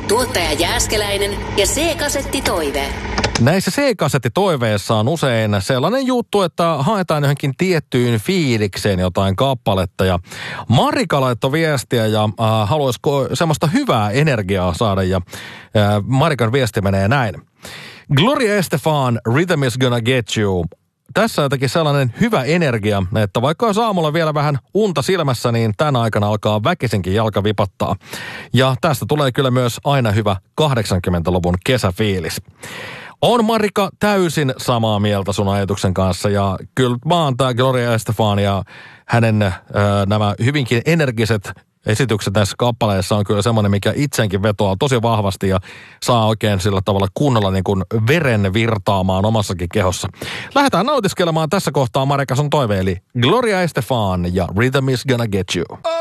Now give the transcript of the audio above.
Tuottaja Jääskeläinen ja C-kasetti Toive. Näissä C-kasettitoiveissa on usein sellainen juttu, että haetaan johonkin tiettyyn fiilikseen jotain kappaletta. Ja Marika laittoi viestiä ja haluaisiko semmoista hyvää energiaa saada. Ja Marikan viesti menee näin. Gloria Estefan, Rhythm is gonna get you. Tässä on jotenkin sellainen hyvä energia, että vaikka on aamulla vielä vähän unta silmässä, niin tänä aikana alkaa väkisinkin jalka vipattaa. Ja tästä tulee kyllä myös aina hyvä 80-luvun kesäfiilis. On Marika täysin samaa mieltä sun ajatuksen kanssa ja kyllä mä oon tää Gloria Estefan ja hänen nämä hyvinkin energiset esitykset näissä kappaleissa on kyllä semmoinen, mikä itsenkin vetoaa tosi vahvasti ja saa oikein sillä tavalla kunnolla niin kuin veren virtaamaan omassakin kehossa. Lähdetään nautiskelemaan tässä kohtaa Marika sun toive, eli Gloria Estefan ja Rhythm is gonna get you.